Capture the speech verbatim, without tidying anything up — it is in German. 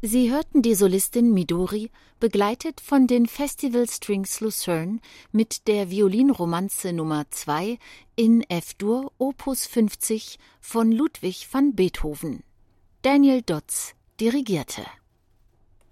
Sie hörten die Solistin Midori, begleitet von den Festival Strings Lucerne mit der Violinromanze Nummer zwei in F-Dur Opus fünfzig von Ludwig van Beethoven. Daniel Dodds dirigierte.